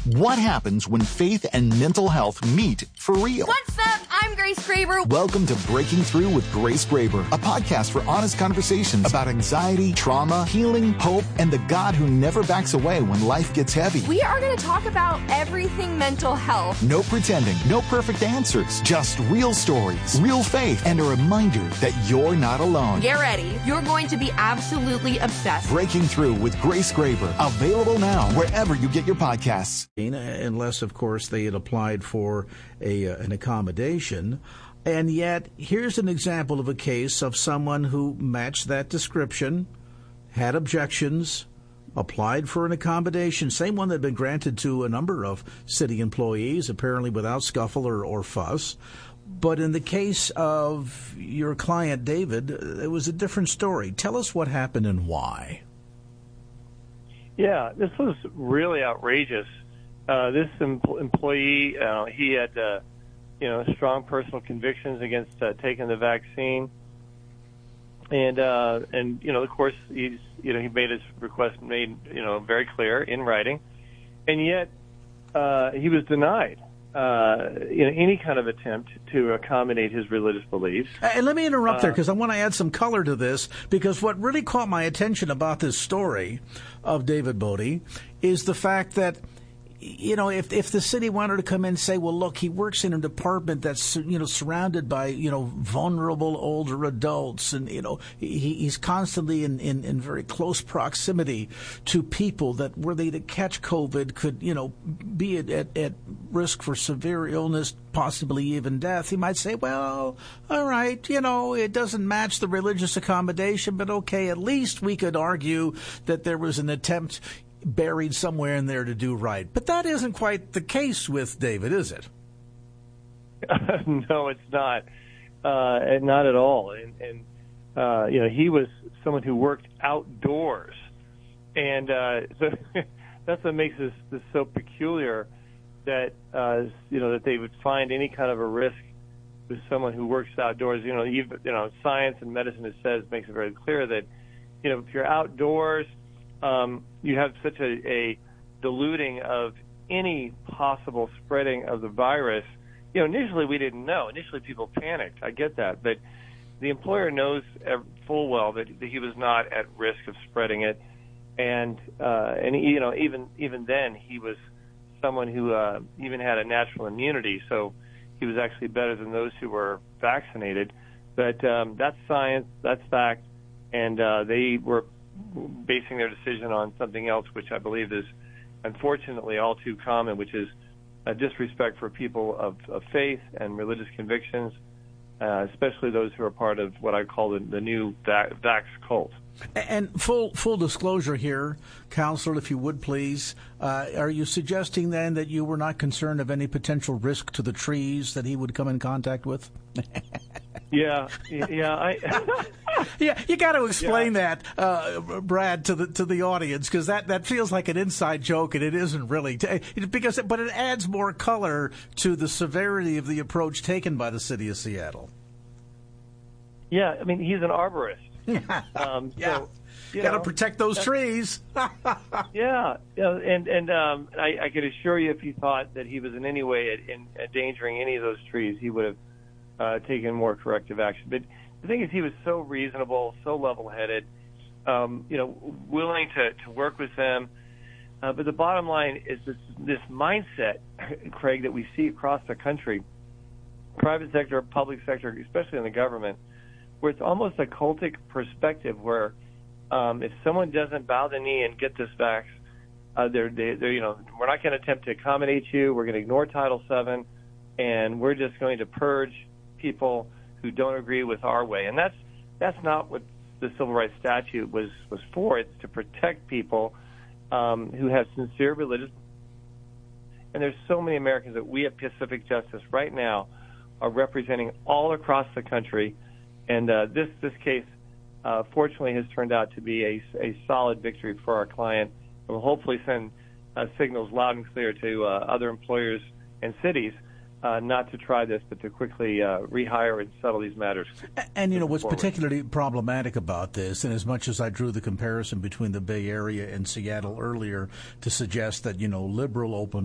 What happens when faith and mental health meet for real? What's up? I'm Grace Graber. Welcome to Breaking Through with Grace Graber, a podcast for honest conversations about anxiety, trauma, healing, hope, and the God who never backs away when life gets heavy. We are going to talk about everything mental health. No pretending, no perfect answers, just real stories, real faith, and a reminder that you're not alone. Get ready. You're going to be absolutely obsessed. Breaking Through with Grace Graber, available now wherever you get your podcasts. Unless, of course, they had applied for an accommodation. And yet, here's an example of a case of someone who matched that description, had objections, applied for an accommodation, same one that had been granted to a number of city employees, apparently without scuffle or fuss. But in the case of your client, David, it was a different story. Tell us what happened and why. Yeah, this was really outrageous. This employee, he had, strong personal convictions against taking the vaccine, and of course, he made his request very clear in writing, and yet he was denied any kind of attempt to accommodate his religious beliefs. And let me interrupt there because I want to add some color to this, because what really caught my attention about this story of David Bodie is the fact that, if the city wanted to come in and say, well, look, he works in a department that's, surrounded by, vulnerable older adults, and, he's constantly in very close proximity to people that, were they to catch COVID, could, be at risk for severe illness, possibly even death. He might say, well, all right, it doesn't match the religious accommodation, but okay, at least we could argue that there was an attempt buried somewhere in there to do right. But that isn't quite the case with David, is it? No, it's not. Not at all. And he was someone who worked outdoors. And so that's what makes this so peculiar, that, that they would find any kind of a risk with someone who works outdoors. Science and medicine makes it very clear that, if you're outdoors, you have such a diluting of any possible spreading of the virus. Initially we didn't know. Initially people panicked. I get that. But the employer knows full well that he was not at risk of spreading it. And even then he was someone who even had a natural immunity. So he was actually better than those who were vaccinated. But that's science. That's fact. And they were basing their decision on something else, which I believe is unfortunately all too common, which is a disrespect for people of faith and religious convictions, especially those who are part of what I call the new vax cult. And full disclosure here, Counselor, if you would please, are you suggesting then that you were not concerned of any potential risk to the trees that he would come in contact with? Yeah. Yeah, you got to explain that, Brad, to the audience, because that feels like an inside joke, and it isn't really, but it adds more color to the severity of the approach taken by the city of Seattle. Yeah, I mean, he's an arborist. Yeah. Got to protect those trees. Yeah, and I can assure you, if he thought that he was in any way endangering any of those trees, he would have taken more corrective action. But the thing is, he was so reasonable, so level-headed, willing to work with them. But the bottom line is this mindset, Craig, that we see across the country, private sector, public sector, especially in the government, where it's almost a cultic perspective where if someone doesn't bow the knee and get this vax, we're not going to attempt to accommodate you. We're going to ignore Title VII, and we're just going to purge people who don't agree with our way. And that's not what the Civil Rights Statute was for. It's to protect people who have sincere religious. And there's so many Americans that we at Pacific Justice right now are representing all across the country. And this case, fortunately, has turned out to be a solid victory for our client. It will hopefully send signals loud and clear to other employers and cities not to try this, but to quickly rehire and settle these matters. And, what's particularly problematic about this, and as much as I drew the comparison between the Bay Area and Seattle earlier to suggest that, liberal open